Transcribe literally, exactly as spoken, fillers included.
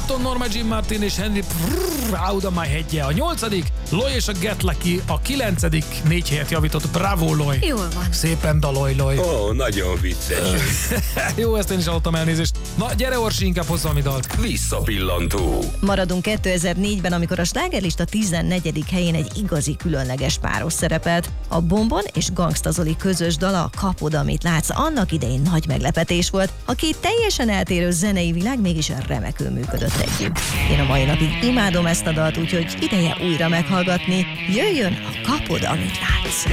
Clapton, Norma Jean Martin és Henry Prrr, Out of My Headje. A nyolcadik, Loy és a Get Lucky. A kilencedik, négy helyet javított. Bravo, Loy. Jól van. Szépen dalolj, Loy. Ó, oh, nagyon vicces. Jó, ezt én is hallottam, elnézést. Na, gyere, Orsi, inkább hozz valami dalt. Visszapillantó. Maradunk kétezer-négyben, amikor a slágerlista tizennegyedik helyén egy igazi különleges páros szerepelt. A Bombon és Gangsta Zoli közös dala, a Kapod, amit látsz, annak idején nagy meglepetés volt. A két teljesen eltérő zenei világ mégis remekül működött együtt. Én a mai napig imádom ezt a dalt, úgyhogy ideje újra meghallgatni. Jöjjön a Kapod, amit látsz.